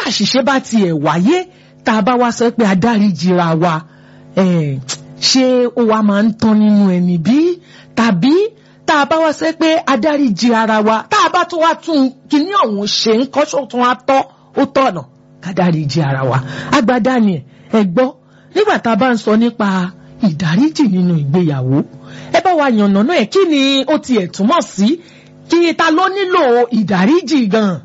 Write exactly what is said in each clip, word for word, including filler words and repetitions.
àṣìṣe bá tiẹ̀ wáyé tá a bá wá sọ pé adáríjìra wa ṣé ó wá máa ń tán nínú ẹni bí tàbí tá a bá wá sọ pé adáríjì ara wa tá a bá tún wá tún kíní ọ̀hún ṣe ń kọ́ ṣó tún wá tọ́ ó tọ̀nà kádáríjì ara wa. Agbada ni ẹ gbọ́ nígbà tá a bá ń sọ nípa ìdáríjì nínú ìgbéyàwó ẹ bá wa yànnà náà ẹ kí ni ó tiẹ̀ túmọ̀ sí kí ta ló nílò ìdáríjì gan-an.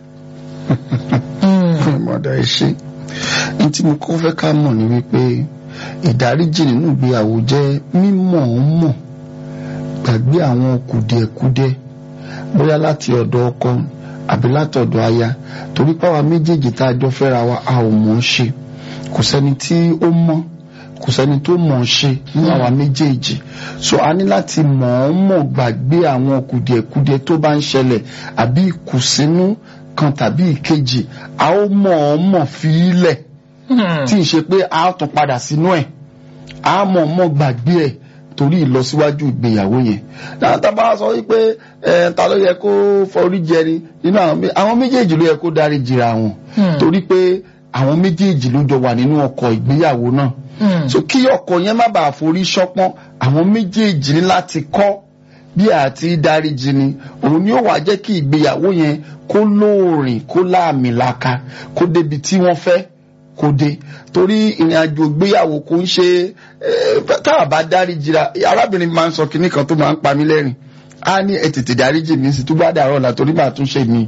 mọ̀dà ẹ ṣe ní tí mo kọ́ fẹ́ ká mọ̀ ni wípé ìdáríjì nínú ìgbéyàwó jẹ́ mímọ̀ ń mọ̀ gbàgbé àwọn kùdìẹ̀kudiẹ bóyá láti ọ̀dọ̀ ọkọ àbí láti ọ̀dọ̀ aya torí páwa méjèèjì tá a jọ fẹ́ra wa a ò mọ̀ ọ́ ṣe kò sẹ́ni tí ó mọ̀ kò sẹ́ni tó mọ̀ ọ́ ṣe nínú àwa méjèèjì so a ní láti mọ̀ ọ́ mọ̀ gbàgbé àwọn kùdìẹ̀kudiẹ tó bá ń ṣẹlẹ̀ àbí ìkùnsínú kan tàbí ìkejì a ó mọ̀ ọ́ mọ̀ fi í lẹ̀ tí ì ṣe pé a ó tún padà sínú ẹ̀ a mọ̀ ọ́ mọ̀ gbàgbé ẹ̀ torí ìlọsíwájú ìgbéyàwó yẹn náà tá a bá sọ wípé ẹ ta ló yẹ kó forí jẹni nínú àwọn méjèèjì ló yẹ kó dárí jìra wọn torí pé àwọn méjèèjì ló jọ wà nínú ọkọ ìgbéyàwó náà so kí ọkọ yẹn má bàa forí ṣọpọ́n àwọn méjèèjì ní láti kọ́ bí àti dárí jìni òun ni ó wàá jẹ́ kí ìgbéyàwó yẹn kó lóòrìn kó láàmìlaka kó débi tí wọ́n fẹ́ kò dé torí ìrìn àjò ìgbéyàwó kò ń ṣe tá a bá dáríjìra arábìnrin máa ń sọ kinní kan tó máa ń pa mí lẹ́rìn á ní ẹ tètè dáríjì mi sí tó bá dàrọ́ ọ̀la torí màá tún ṣe mí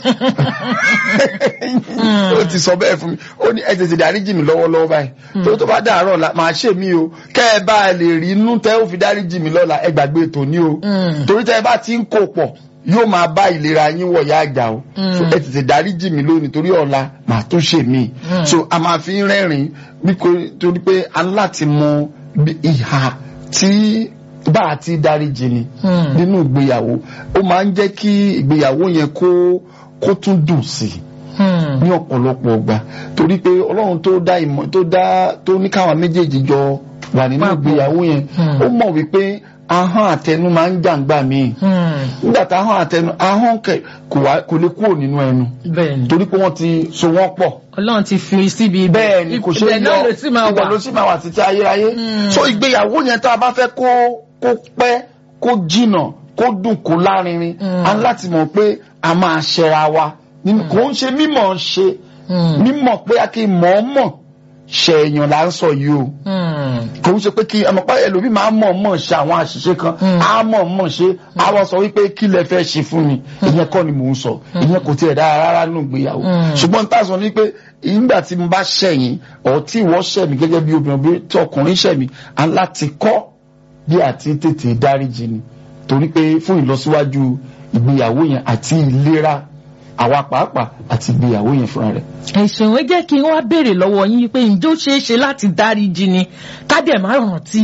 ó ti sọ bẹ́ẹ̀ fún mi ó ní ẹ tètè dáríjì mi lọ́wọ́lọ́wọ́ báyìí tó tó bá dàrọ́ ọ̀la màá ṣe mí o kẹ́ ẹ bá lè rí inú tẹ́ ó fi dáríjì mi lọ́la ẹ gbàgbé tòní o torí tẹ́ ẹ bá ti ń kó pọ̀ yóò máa bá ìlera yín wọ̀ ya àjà o so ẹ tètè dáríjì mi lónìí torí ọ̀la màá tó ṣe mí so a máa fi ń rẹ́rìn torí pé a ní láti mọ ìhà tí bá a ti dáríjì ni nínú ìgbéyàwó ó máa ń jẹ́ kí ìgbéyàwó yẹn kó kó tún dùn sí ní ọ̀pọ̀lọpọ̀ ọgbà torí pé Ọlọ́run tó dá ìmọ̀ tó dá tó ní káwọn méjèèjì jọ wà nínú ìgbéyàwó yẹn ó mọ̀ wípé ahọ́n àtẹnu máa ń jàǹgbà míì nígbà tá ahọ́n àtẹnu ahọ́n kò lè kúrò nínú ẹnu torí pé wọ́n ti so wọ́n pọ̀. Ọlọ́run ti fi síbi bẹ́ẹ̀ ni kò ṣe é yọ ìgbà ló sì máa wà títí ayérayé so ìgbéyàwó yẹn tá a bá fẹ́ kó kó pẹ́ kó jìnà kó dùn kó lárinrin a ní láti mọ̀ pé a máa ṣẹra wa kò ń ṣe mímọ̀ ṣe mímọ̀ pé a kì í mọ̀ ọ́ mọ̀ ṣe èèyàn là ń sọ yìí o kò ń ṣe pé kí ọmọ pàáyẹ lómi máa mọ̀ mọ̀ ṣe àwọn àṣìṣe kan á mọ̀ mọ̀ ṣe àwọn sọ wípé kí lẹ fẹ́ ṣe fún mi ìyẹn kọ́ ni mò ń sọ ìyẹn kò tiẹ̀ dára rárá nínú ìgbéyàwó ṣùgbọ́n n ta sọ ni pé ìgbà tí mo bá ṣẹ̀yìn ọ̀ tí ìwọ ṣẹ̀ mí gẹ́gẹ́ bí obìnrin bí tí ọkùnrin ṣẹ̀ mí à ń láti kọ́ bí àti tètè dáríjì ni torí pé fún ìlọsíwájú ìgbéyàwó yẹn àti ìlera àwa pàápàá àti ìgbéyàwó yẹn fúnra rẹ̀. ẹ̀sùn ìwé jẹ́ kí n wá béèrè lọ́wọ́ yín pé ǹjẹ́ ó ṣeé ṣe láti dáríjì ni ká dẹ̀ má rántí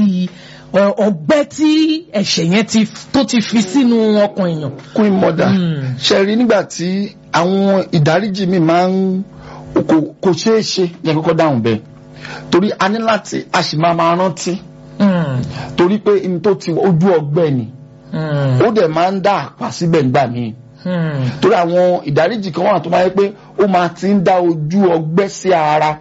ọgbẹ́ tí ẹ̀ṣẹ̀ yẹn tó ti fi sínú ọkàn èèyàn. Queen Mother ṣe rí nígbà tí àwọn ìdáríjì mi máa ń kò ṣeé ṣe yẹn kọ́kọ́ dáhùn bẹ́ẹ̀ torí a ní láti a sì máa máa rántí torí pé n tó ti ojú ọgbẹ́ ni ó dẹ̀ máa ń dá àpá síbẹ̀ nígbà míì torí àwọn ìdáríjì kan wà tó máa yẹ pé ó máa ti ń dá ojú ọgbẹ́ sí ara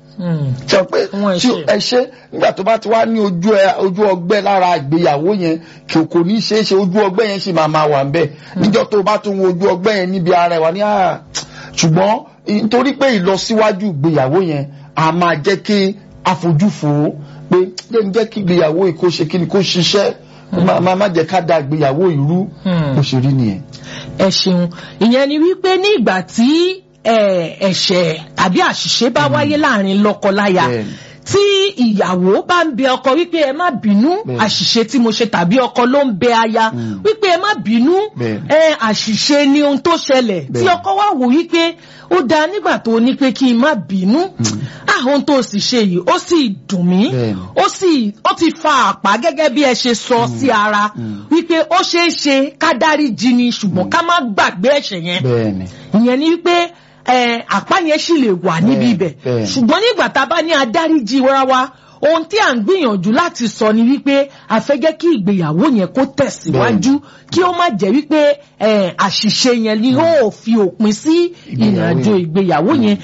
ṣe pé tí ẹ ṣe nígbà tó bá ti wá ní ojú ojú ọgbẹ́ lára ìgbéyàwó yẹn kí o kò ní ṣeé ṣe ojú ọgbẹ́ yẹn sì máa máa wà ń bẹ̀ níjọ́ tó bá tún wo ojú ọgbẹ́ yẹn níbi ara ẹ̀ wá ní àá ṣùgbọ́n nítorí pé ìlọsíwájú ìgbéyàwó yẹn a máa jẹ́ kí àfojúfò pé jẹ́ kí ìgbéyàwó yìí kó ṣe kí ni kó ṣiṣẹ́ máa má jẹ́ ká da ìgbéyàwó ìrú bó ṣe rí nìyẹn. ẹ ṣeun ìyẹn ni wípé ní ìgbà tí ẹ̀ṣẹ̀ tàbí àṣìṣe bá wáyé láàrin lọ́kọláya tí ìyàwó bá ń bẹ ọkọ wípé ẹ má bínú àṣìṣe tí mo ṣe tàbí ọkọ ló ń bẹ aya wípé ẹ má bínú àṣìṣe ni ohun tó ṣẹlẹ̀ tí ọkọ wá wò wípé ó dáa nígbà tó ní pé kí n má bínú àwọn tó sì ṣe yìí ó sì dùn mí ó sì ó ti fa àpá gẹ́gẹ́ bí ẹ ṣe sọ sí ara wípé ó ṣeé ṣe ká dáríjì ni ṣùgbọ́n ká má gbàgbé ẹ̀ṣẹ̀ yẹn ìyẹn ni wípé àpá yẹn sì lè wà níbi ibẹ̀ ṣùgbọ́n nígbà tá a bá ní adáríjì wára wa ohun tí à ń gbìyànjú láti sọ ni wípé a fẹ́ jẹ́ kí ìgbéyàwó yẹn kó tẹ̀síwájú kí ó má jẹ́ wípé àṣìṣe yẹn ni ó fi òpin sí ìrìnàjò ìgbéyàwó yẹn